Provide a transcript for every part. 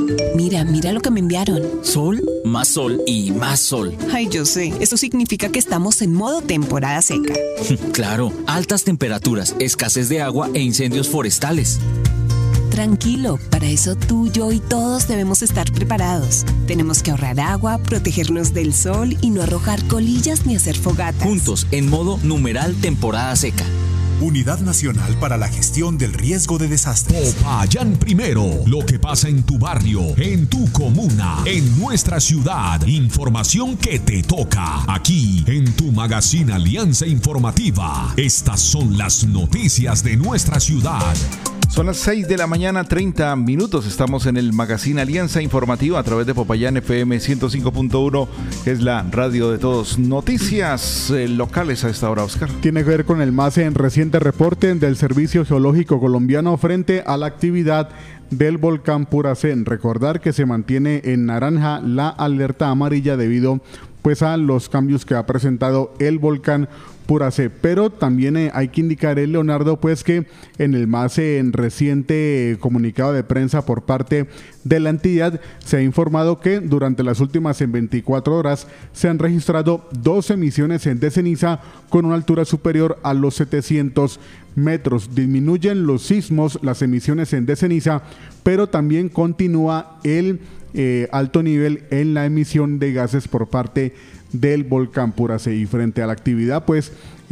Mira lo que me enviaron. Sol, más sol y más sol. Ay, yo sé. Eso significa que estamos en modo temporada seca. Claro, altas temperaturas, escasez de agua e incendios forestales. Tranquilo, para eso tú, yo y todos debemos estar preparados. Tenemos que ahorrar agua, protegernos del sol y no arrojar colillas ni hacer fogatas. Juntos, en modo numeral temporada seca. Unidad Nacional para la Gestión del Riesgo de Desastres. Popayán Primero. Lo que pasa en tu barrio, en tu comuna, en nuestra ciudad. Información que te toca. Aquí, en tu Magazine Alianza Informativa. Estas son las noticias de nuestra ciudad. Son las 6 de la mañana, 30 minutos. Estamos en el Magazine Alianza Informativa a través de Popayán FM 105.1, que es la radio de todos. Noticias locales a esta hora, Oscar. Tiene que ver con el más reciente reporte del Servicio Geológico Colombiano frente a la actividad del volcán Puracén. Recordar que se mantiene en naranja la alerta amarilla debido pues a los cambios que ha presentado el volcán Puracé, pero también hay que indicar, Leonardo, pues que en el más reciente comunicado de prensa por parte de la entidad se ha informado que durante las últimas 24 horas se han registrado 2 emisiones de ceniza con una altura superior a los 700 metros. Disminuyen los sismos, las emisiones de ceniza, pero también continúa el alto nivel en la emisión de gases por parte del volcán Puracé. Y frente a la actividad, pues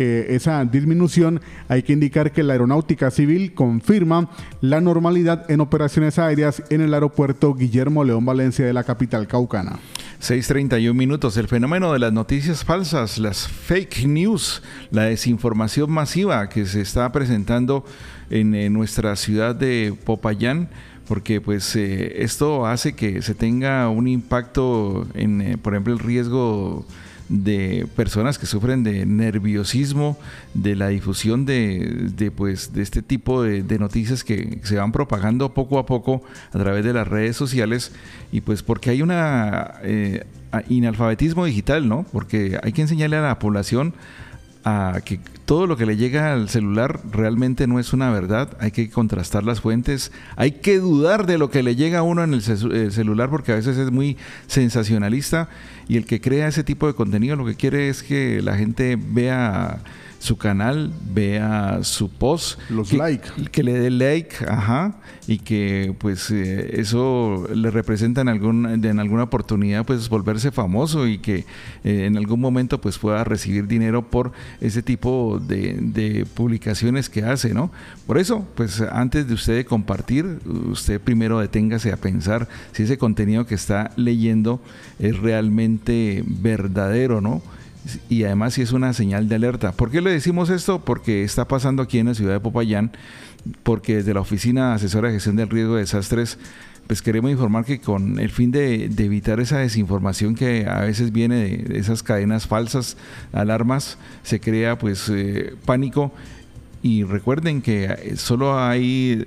esa disminución, hay que indicar que la Aeronáutica Civil confirma la normalidad en operaciones aéreas en el aeropuerto Guillermo León Valencia de la capital caucana. 6:31 minutos. El fenómeno de las noticias falsas, las fake news, la desinformación masiva que se está presentando en nuestra ciudad de Popayán, porque pues esto hace que se tenga un impacto en, por ejemplo, el riesgo de personas que sufren de nerviosismo, de la difusión de este tipo de noticias que se van propagando poco a poco a través de las redes sociales, y pues porque hay una inalfabetismo digital, ¿no? Porque hay que enseñarle a la población a que todo lo que le llega al celular realmente no es una verdad. Hay que contrastar las fuentes, hay que dudar de lo que le llega a uno en el celular, porque a veces es muy sensacionalista, y el que crea ese tipo de contenido lo que quiere es que la gente vea su canal, vea su post, que le dé like, y que pues eso le representa en alguna oportunidad pues volverse famoso, y que en algún momento pues pueda recibir dinero por ese tipo de publicaciones que hace, ¿no? Por eso, pues antes de usted compartir, usted primero deténgase a pensar si ese contenido que está leyendo es realmente verdadero, ¿no? Y además si es una señal de alerta. ¿Por qué le decimos esto? Porque está pasando aquí en la ciudad de Popayán, porque desde la Oficina Asesora de Gestión del Riesgo de Desastres pues queremos informar que con el fin de evitar esa desinformación que a veces viene de esas cadenas falsas, alarmas, se crea pues pánico. Y recuerden que solo hay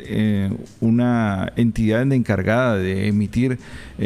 una entidad encargada de emitir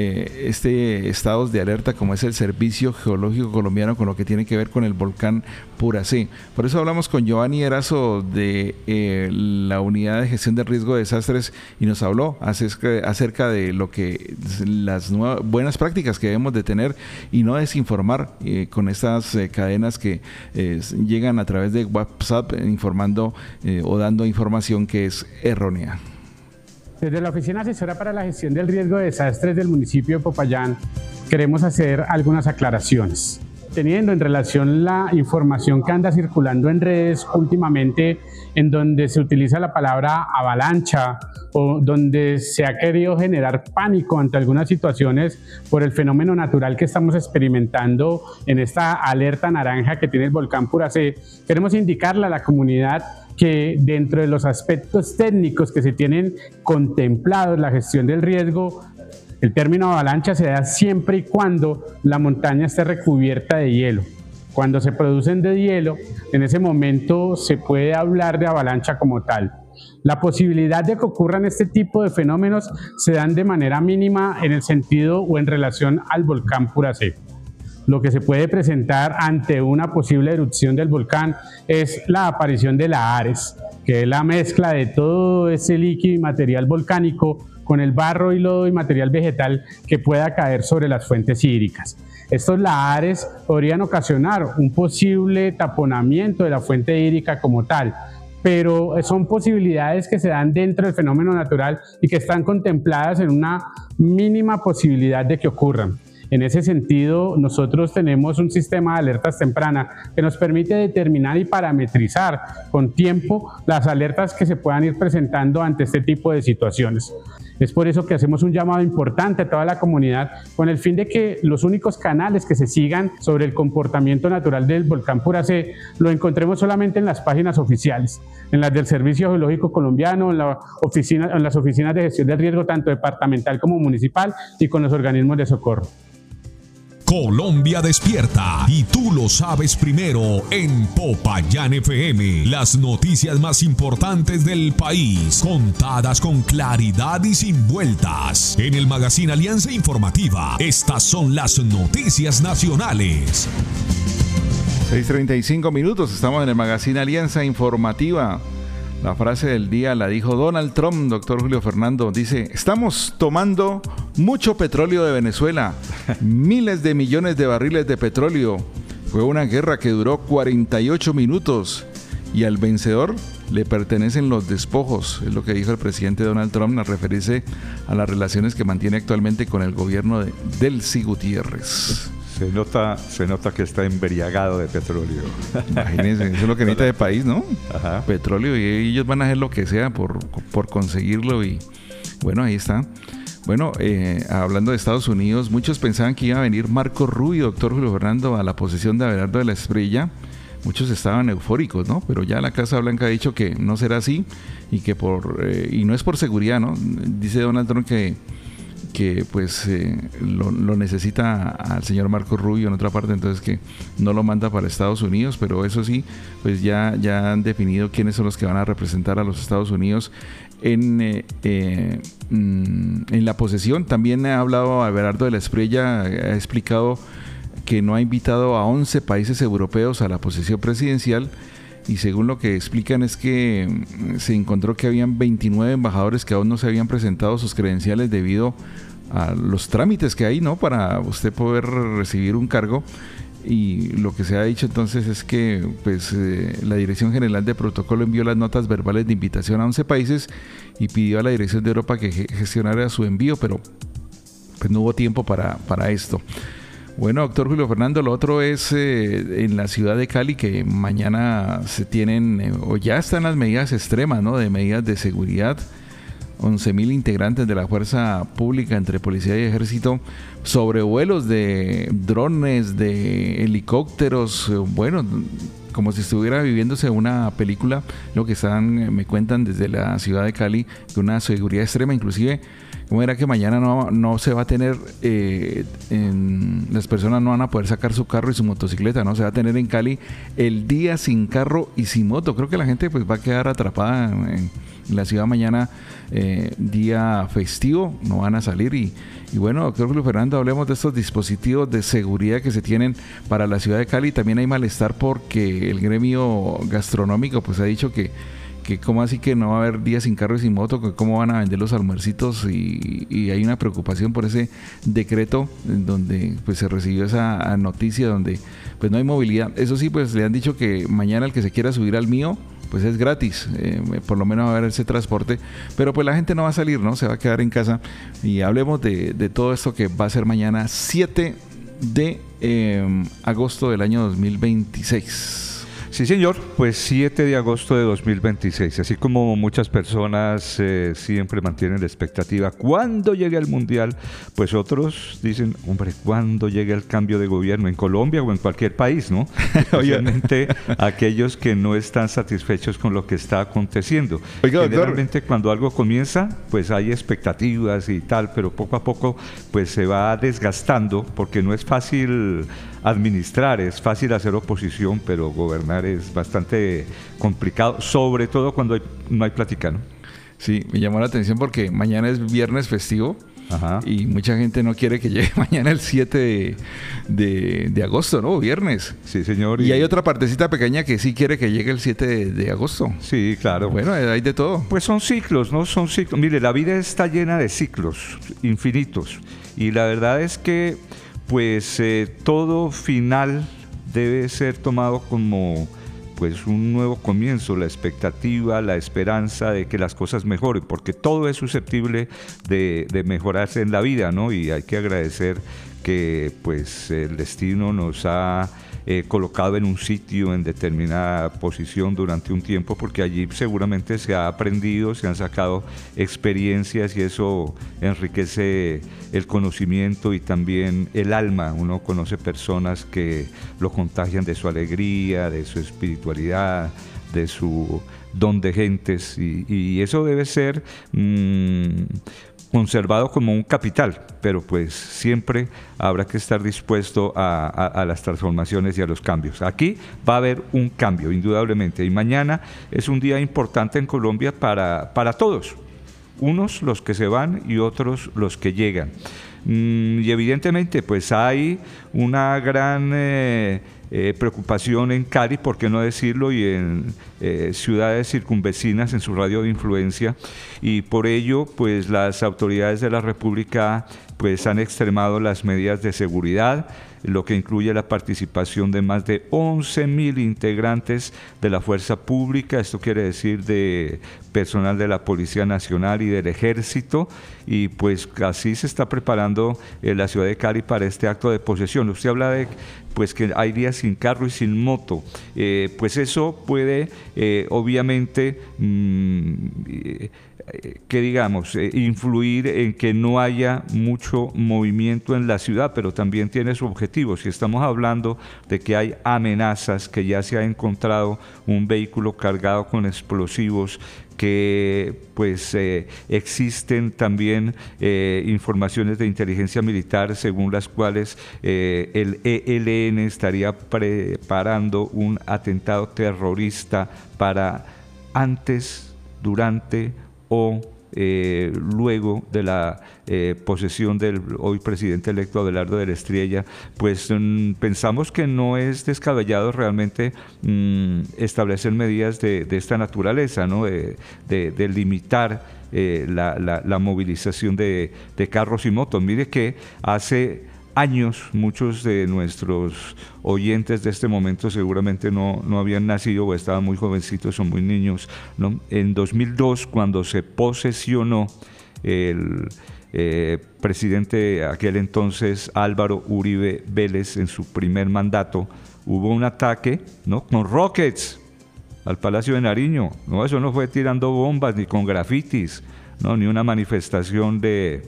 estados de alerta, como es el Servicio Geológico Colombiano, con lo que tiene que ver con el volcán Puracé. Por eso hablamos con Giovanni Erazo de la Unidad de Gestión de Riesgo de Desastres, y nos habló acerca de lo que las buenas prácticas que debemos de tener y no desinformar con estas cadenas que llegan a través de WhatsApp informando o dando información que es errónea. Desde la Oficina Asesora para la Gestión del Riesgo de Desastres del municipio de Popayán queremos hacer algunas aclaraciones. Teniendo en relación la información que anda circulando en redes últimamente, en donde se utiliza la palabra avalancha, o donde se ha querido generar pánico ante algunas situaciones por el fenómeno natural que estamos experimentando en esta alerta naranja que tiene el volcán Puracé, queremos indicarle a la comunidad que dentro de los aspectos técnicos que se tienen contemplados la gestión del riesgo, el término avalancha se da siempre y cuando la montaña esté recubierta de hielo. Cuando se producen de hielo, en ese momento se puede hablar de avalancha como tal. La posibilidad de que ocurran este tipo de fenómenos se dan de manera mínima en el sentido o en relación al volcán Puracé. Lo que se puede presentar ante una posible erupción del volcán es la aparición de lahares. que es la mezcla de todo ese líquido y material volcánico con el barro y lodo y material vegetal que pueda caer sobre las fuentes hídricas. Estos lahares podrían ocasionar un posible taponamiento de la fuente hídrica como tal, pero son posibilidades que se dan dentro del fenómeno natural y que están contempladas en una mínima posibilidad de que ocurran. En ese sentido, nosotros tenemos un sistema de alertas tempranas que nos permite determinar y parametrizar con tiempo las alertas que se puedan ir presentando ante este tipo de situaciones. Es por eso que hacemos un llamado importante a toda la comunidad con el fin de que los únicos canales que se sigan sobre el comportamiento natural del volcán Puracé lo encontremos solamente en las páginas oficiales, en las del Servicio Geológico Colombiano, en las oficinas de gestión del riesgo tanto departamental como municipal y con los organismos de socorro. Colombia despierta y tú lo sabes primero en Popayán FM. Las noticias más importantes del país, contadas con claridad y sin vueltas. En el Magazine Alianza Informativa, estas son las noticias nacionales. 6:35 minutos, estamos en el Magazine Alianza Informativa. La frase del día la dijo Donald Trump, doctor Julio Fernando. Dice: estamos tomando mucho petróleo de Venezuela, miles de millones de barriles de petróleo. Fue una guerra que duró 48 minutos y al vencedor le pertenecen los despojos. Es lo que dijo el presidente Donald Trump al referirse a las relaciones que mantiene actualmente con el gobierno de Delcy Gutiérrez. Se nota que está embriagado de petróleo. Imagínense, eso es lo que necesita de país, ¿no? Ajá. Petróleo, y ellos van a hacer lo que sea por conseguirlo. Y bueno, ahí está. Bueno, hablando de Estados Unidos, muchos pensaban que iba a venir Marco Rubio, doctor Julio Fernando, a la posesión de Abelardo de la Espriella. Muchos estaban eufóricos, ¿no? Pero ya la Casa Blanca ha dicho que no será así y que y no es por seguridad, ¿no? Dice Donald Trump que pues lo necesita al señor Marco Rubio en otra parte, entonces que no lo manda para Estados Unidos, pero eso sí, pues ya han definido quiénes son los que van a representar a los Estados Unidos en la posesión. También ha hablado Abelardo de la Espriella, ha explicado que no ha invitado a 11 países europeos a la posesión presidencial. Y según lo que explican es que se encontró que habían 29 embajadores que aún no se habían presentado sus credenciales debido a los trámites que hay, ¿no?, para usted poder recibir un cargo. Y lo que se ha dicho entonces es que pues la Dirección General de Protocolo envió las notas verbales de invitación a 11 países y pidió a la Dirección de Europa que gestionara su envío, pero pues no hubo tiempo para esto. Bueno, doctor Julio Fernando, lo otro es en la ciudad de Cali, que mañana se tienen, o ya están las medidas extremas, ¿no?, de medidas de seguridad. 11.000 integrantes de la fuerza pública entre policía y ejército, sobrevuelos de drones, de helicópteros, bueno, como si estuviera viviéndose una película. Lo que me cuentan desde la ciudad de Cali, que una seguridad extrema, inclusive, ¿cómo era que mañana no se va a tener, las personas no van a poder sacar su carro y su motocicleta, ¿no? Se va a tener en Cali el día sin carro y sin moto. Creo que la gente pues va a quedar atrapada en la ciudad mañana, día festivo, no van a salir. Y bueno, doctor Julio Fernando, hablemos de estos dispositivos de seguridad que se tienen para la ciudad de Cali. También hay malestar porque el gremio gastronómico pues ha dicho que cómo así que no va a haber días sin carro y sin moto, que cómo van a vender los almuercitos, y hay una preocupación por ese decreto en donde pues se recibió esa noticia donde pues no hay movilidad. Eso sí, pues le han dicho que mañana el que se quiera subir al mío pues es gratis, por lo menos va a haber ese transporte, pero pues la gente no va a salir, ¿no? Se va a quedar en casa. Y hablemos de todo esto que va a ser mañana 7 de agosto del año 2026. Sí, señor, pues 7 de agosto de 2026, así como muchas personas siempre mantienen la expectativa cuando llegue el Mundial, pues otros dicen, hombre, ¿cuándo llegue el cambio de gobierno en Colombia o en cualquier país, no? Obviamente aquellos que no están satisfechos con lo que está aconteciendo. Oiga, generalmente cuando algo comienza, pues hay expectativas y tal, pero poco a poco pues se va desgastando, porque no es fácil administrar, es fácil hacer oposición, pero gobernar es bastante complicado, sobre todo cuando no hay plática, ¿no? Sí, me llamó la atención porque mañana es viernes festivo Ajá. Y mucha gente no quiere que llegue mañana el 7 de agosto, ¿no? Viernes. Sí, señor. Y hay otra partecita pequeña que sí quiere que llegue el 7 de agosto. Sí, claro. Bueno, hay de todo. Pues son ciclos, ¿no? Son ciclos. Mire, la vida está llena de ciclos infinitos. Y la verdad es que, pues, todo final debe ser tomado como, pues, un nuevo comienzo, la expectativa, la esperanza de que las cosas mejoren, porque todo es susceptible de mejorarse en la vida, ¿no? Y hay que agradecer que, pues, el destino nos ha colocado en un sitio, en determinada posición durante un tiempo, porque allí seguramente se ha aprendido, se han sacado experiencias y eso enriquece el conocimiento y también el alma. Uno conoce personas que lo contagian de su alegría, de su espiritualidad, de su don de gentes, y eso debe ser conservado como un capital, pero pues siempre habrá que estar dispuesto a las transformaciones y a los cambios. Aquí va a haber un cambio, indudablemente, y mañana es un día importante en Colombia para todos, unos los que se van y otros los que llegan. Y evidentemente pues hay una gran preocupación en Cali, por qué no decirlo, y en ciudades circunvecinas en su radio de influencia, y por ello pues las autoridades de la República pues han extremado las medidas de seguridad, lo que incluye la participación de más de 11.000 integrantes de la fuerza pública, esto quiere decir de personal de la Policía Nacional y del Ejército, y pues así se está preparando la ciudad de Cali para este acto de posesión. Usted habla de pues que hay días sin carro y sin moto, pues eso puede obviamente que digamos influir en que no haya mucho movimiento en la ciudad, pero también tiene su objetivo. Si estamos hablando de que hay amenazas, que ya se ha encontrado un vehículo cargado con explosivos, que pues existen también informaciones de inteligencia militar según las cuales el ELN estaría preparando un atentado terrorista para antes, durante o luego de la posesión del hoy presidente electo Abelardo de la Estrella, pues pensamos que no es descabellado realmente establecer medidas de esta naturaleza, ¿no? de limitar la movilización de carros y motos. Mire que hace años muchos de nuestros oyentes de este momento seguramente no habían nacido o estaban muy jovencitos o muy niños, ¿no? En 2002, cuando se posesionó el presidente aquel entonces Álvaro Uribe Vélez en su primer mandato, hubo un ataque, ¿no? con rockets al Palacio de Nariño. No, eso no fue tirando bombas ni con grafitis, ¿no? ni una manifestación de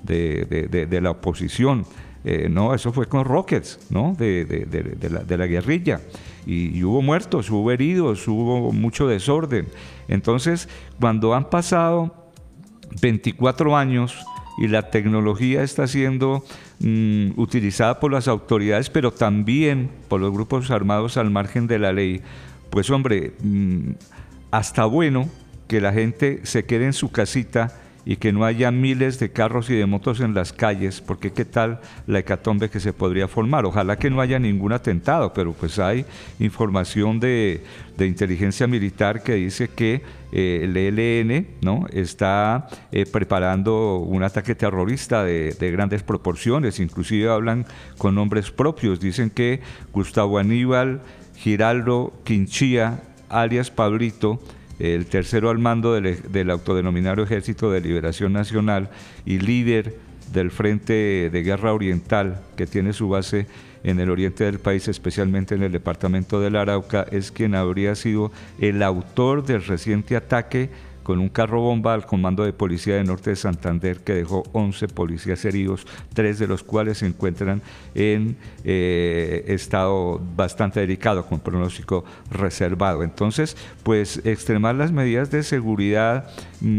la oposición. No, eso fue con rockets, ¿no? de la guerrilla, y hubo muertos, hubo heridos, hubo mucho desorden. Entonces, cuando han pasado 24 años y la tecnología está siendo utilizada por las autoridades, pero también por los grupos armados al margen de la ley, pues hombre, hasta bueno que la gente se quede en su casita y que no haya miles de carros y de motos en las calles, porque qué tal la hecatombe que se podría formar. Ojalá que no haya ningún atentado, pero pues hay información de inteligencia militar que dice que el ELN, ¿no? está preparando un ataque terrorista de grandes proporciones, inclusive hablan con nombres propios, dicen que Gustavo Aníbal Giraldo Quinchía, alias Pablito, el tercero al mando del autodenominado Ejército de Liberación Nacional y líder del Frente de Guerra Oriental, que tiene su base en el oriente del país, especialmente en el departamento del Arauca, es quien habría sido el autor del reciente ataque con un carro bomba al Comando de Policía de Norte de Santander, que dejó 11 policías heridos, 3 de los cuales se encuentran en estado bastante delicado, con pronóstico reservado. Entonces, pues extremar las medidas de seguridad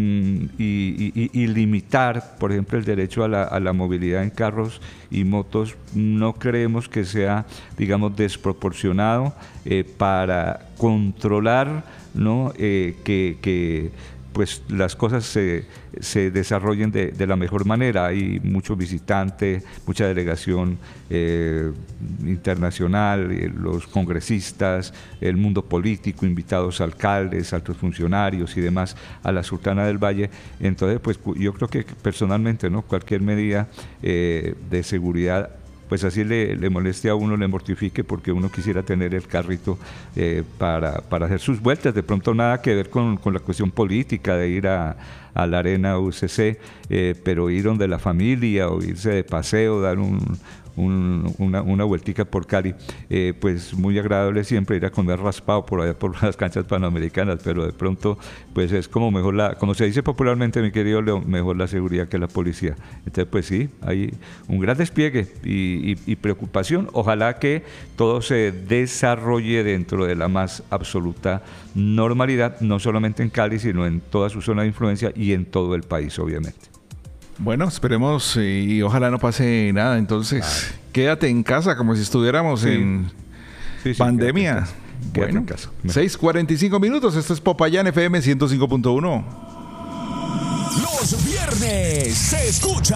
y limitar, por ejemplo, el derecho a la movilidad en carros y motos, no creemos que sea, digamos, desproporcionado para controlar, ¿no? que pues las cosas se desarrollen de la mejor manera. Hay muchos visitantes, mucha delegación internacional, los congresistas, el mundo político, invitados alcaldes, altos funcionarios y demás a la Sultana del Valle. Entonces, pues yo creo que personalmente, ¿no?, cualquier medida de seguridad, pues así le moleste a uno, le mortifique, porque uno quisiera tener el carrito para hacer sus vueltas. De pronto nada que ver con la cuestión política de ir a la arena UCC, pero ir donde la familia o irse de paseo, dar una vueltica por Cali, pues muy agradable siempre ir a comer raspado por allá por las canchas panamericanas, pero de pronto pues es como mejor como se dice popularmente, mi querido Leo, mejor la seguridad que la policía. Entonces pues sí, hay un gran despliegue y preocupación. Ojalá que todo se desarrolle dentro de la más absoluta normalidad, no solamente en Cali, sino en toda su zona de influencia y en todo el país, obviamente. Bueno, esperemos y ojalá no pase nada. Entonces, quédate en casa como si estuviéramos en pandemia. Bueno, 6:45 minutos. Esto es Popayán FM 105.1. Los viernes se escucha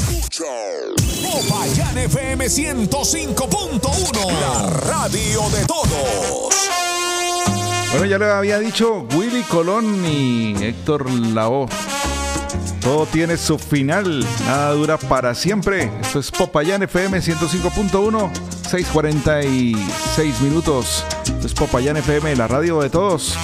Popayán FM 105.1, la radio de todos. Bueno, ya lo había dicho Willy Colón y Héctor Lavoe. Todo tiene su final, nada dura para siempre. Esto es Popayán FM 105.1, 6:46 minutos. Esto es Popayán FM, la radio de todos.